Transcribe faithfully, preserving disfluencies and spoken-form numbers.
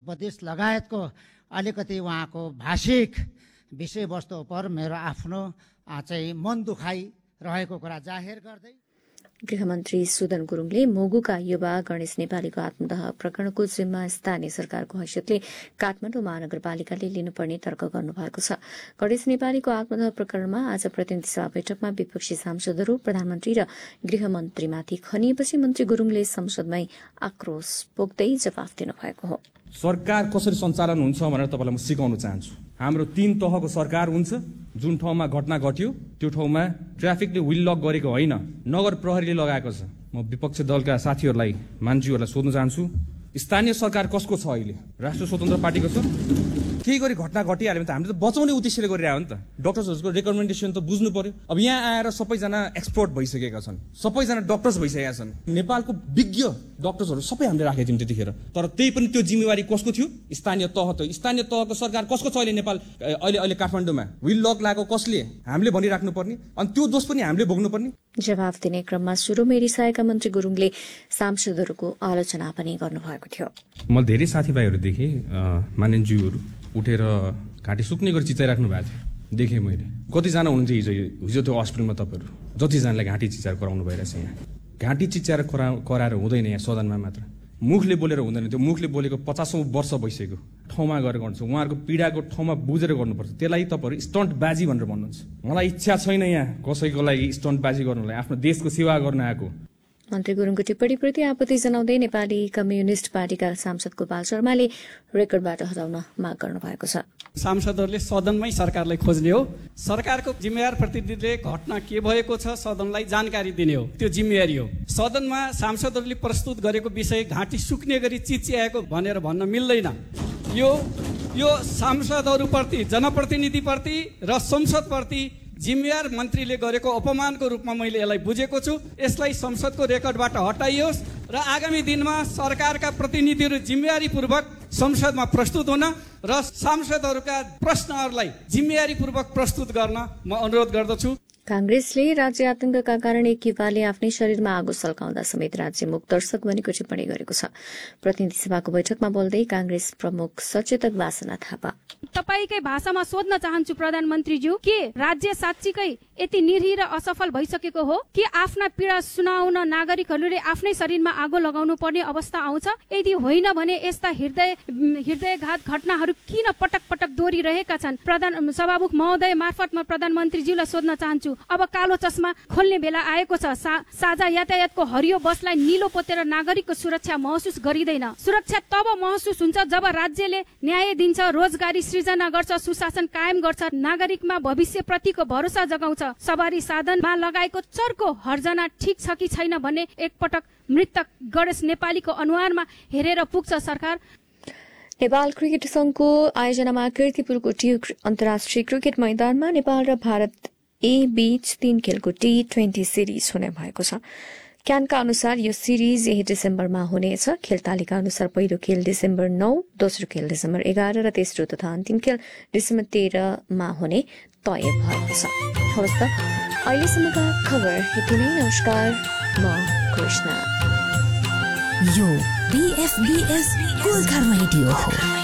उपदेश लगायतको अलिकति उहाँको भाषिक विषयवस्तु पर मेरो आफ्नो चाहिँ मन दुखाइ रहेको कुरा जाहेर गर्दै गृहमन्त्री सुदन गुरुङले मुगुका युवा गणेश नेपालीको आत्मदाह प्रकरणको जिम्मा स्थानीय सरकारको हैसियतले काठमाडौँ महानगरपालिकाले लिनुपर्ने तर्क गर्नुभएको छ। गणेश नेपालीको आत्मदाह प्रकरणमा आज प्रतिनिधि सभा बैठकमा विपक्षी सांसदहरू प्रधानमन्त्री र गृहमन्त्रीमाथि खनिएपछि मन्त्री गुरुङले संसदमै आक्रोश पोख्दै जवाफ दिनुभएको हो। सरकार कसरी सञ्चालन हुन्छ भनेर तपाईँलाई म सिकाउन चाहन्छु। हाम्रो तीन तहको सरकार हुन्छ। जुन ठाउँमा घटना घट्यो त्यो ठाउँमा ट्राफिकले व्हील लक गरेको होइन, नगर प्रहरीले लगाएको छ। म विपक्षी दलका साथीहरूलाई मान्छेहरूलाई सोध्न चाहन्छु, स्थानीय सरकार कसको छ? अहिले राष्ट्रिय स्वतन्त्र पार्टीको छ। केही गरी घटना घटिहाल्यो भने त हामीले त बचाउने उद्देश्यले गरिरहेको हो नि त। डक्टर्सहरूको रेकमेन्डेसन त बुझ्नु पर्यो। अब यहाँ आएर सबैजना एक्सपर्ट भइसकेका छन्, सबैजना डक्टर्स भइसकेका छन्। नेपालको विज्ञ डक्टर्सहरू सबै हामीले राखेका थियौँ त्यतिखेर। तर त्यही पनि त्यो जिम्मेवारी कसको थियो? स्थानीय तह त। स्थानीय तहको सरकार कसको छ अहिले नेपाल? अहिले अहिले काठमाडौँमा व्हील लक लागेको कसले? हामीले भनिराख्नु पर्ने, अनि त्यो दोष पनि हामीले भोग्नु पर्ने। जवाफ दिने क्रममा सुरुमै रिसाएका मन्त्री गुरुङले सांसदहरूको आलोचना पनि गर्नुभएको थियो। म धेरै साथीभाइहरू देखेँ, मानिन्ज्यूहरू उठेर घाँटी सुक्ने गरी चिचाइराख्नु भएको थियो, देखेँ मैले। कतिजना हुनुहुन्छ हिजो हिजो त्यो हस्पिटलमा तपाईँहरू जतिजनाले घाँटी चिचाएर कराउनु भइरहेछ। यहाँ घाँटी चिचाएर करा कराएर हुँदैन, यहाँ सदनमा मात्र मुखले बोलेर हुँदैन। त्यो मुखले बोलेको पचासौँ वर्ष भइसक्यो ठाउँमा गएर गर्नुहुन्छ। उहाँहरूको पीडाको ठाउँमा बुझेर गर्नुपर्छ। त्यसलाई तपाईँहरू स्टन्ट बाजी भनेर भन्नुहुन्छ। मलाई इच्छा छैन यहाँ कसैको लागि स्टन्ट बाजी गर्नलाई, आफ्नो देशको सेवा गर्न आएको। मन्त्री गुरुङको टिप्पणीप्रति आपत्ति जनाउँदै नेपाली कम्युनिस्ट पार्टीका सांसद गोपाल शर्माले रेकर्डबाट हटाउन माग गर्नुभएको छ। सांसदहरूले सदनमै सरकारलाई खोज्ने हो। सरकारको जिम्मेवार प्रतिनिधिले घटना के भएको छ सदनलाई जानकारी दिने हो, त्यो जिम्मेवारी हो। सदनमा सांसदहरूले प्रस्तुत गरेको विषय घाँटी सुक्ने गरी चिच्याएको भनेर भन्न मिल्दैन। यो यो सांसदहरूप्रति, जनप्रतिनिधिप्रति र संसदप्रति जिम्मेवार मन्त्रीले गरेको अपमानको रूपमा मैले यसलाई बुझेको छु। यसलाई संसदको रेकर्डबाट हटाइयोस् र आगामी दिनमा सरकारका प्रतिनिधिहरू जिम्मेवारीपूर्वक संसदमा प्रस्तुत हुन र सांसदहरूका प्रश्नहरूलाई जिम्मेवारीपूर्वक प्रस्तुत गर्न म अनुरोध गर्दछु। कांग्रेसले राज्य आतंकका कारण एक युवाले आफ्नै शरीरमा आगो सल्काउँदा समेत राज्य मुख दर्शक बनेको टिप्पणी गरेको छ। प्रतिनिधि सभाको बैठकमा बोल्दै कांग्रेस प्रमुख सचेतक वासना थापा, तपाईकै भाषामा सोध्न चाहन्छु प्रधानमन्त्रीज्यू, के राज्य साँच्चीकै यति निर्ही र असफल भइसकेको हो कि आफ्ना पीडा सुनाउन नागरिकहरूले आफ्नै शरीरमा आगो लगाउनु पर्ने अवस्था आउँछ? यदि होइन भने यस्ता हृदय हृदयघात घटनाहरू किन पटक पटक दोहोरिरहेका छन्? प्रधान सभामुख महोदय मार्फत म प्रधानमन्त्रीज्यूलाई सोध्न चाहन्छु, अब कालो चस्मा खोल्ने बेला आएको छ। सा, साझा यातायातको हरियो बसलाई निलो पोतेर नागरिकको सुरक्षा महसुस गरिँदैन। सुरक्षा तब महसुस हुन्छ जब राज्यले न्याय दिन्छ, रोजगारी सृजना गर्छ, सुशासन कायम गर्छ, नागरिकमा भविष्यप्रतिको भरोसा जगाउँछ। सवारी साधनमा लगाएको चर्को हर्जना ठिक छ कि छैन भन्ने एकपटक मृतक गणेश नेपालीको अनुहारमा हेरेर पुग्छ सरकार। नेपाल क्रिकेट संघको आयोजनामा कीर्तिपुरको टी अन्तर्राष्ट्रिय क्रिकेट मैदानमा नेपाल र भारत ए बीच तीन खेलको टी ट्वेन्टी सिरिज हुने भएको छ। क्यानका अनुसार यो सिरिज यही डिसेम्बरमा हुनेछ। खेल तालिका अनुसार पहिलो खेल डिसेम्बर नौ, दोस्रो खेल डिसेम्बर एघार र तेस्रो तथा अन्तिम खेल डिसेम्बर तेह्रमा हुने तय भएको छ। हवस् त, अहिलेसम्मका खबर यति नै। नमस्कार, म कृष्ण। यो बीएफबीएस गोर्खा रेडियो हो।